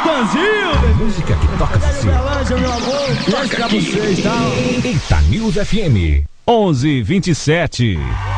Brasil! Música que toca você. Meu amor, toca pra vocês, tá? Eita News FM 11:27.